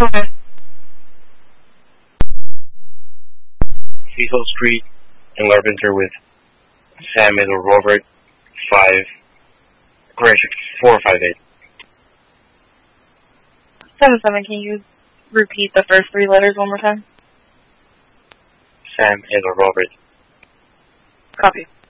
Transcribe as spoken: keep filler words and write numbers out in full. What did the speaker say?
Okay. Cecil Street in Levanter with Sam Middle Robert five correction four five eight. Seven seven. Can you repeat the first three letters one more time? Sam Middle Robert. Copy.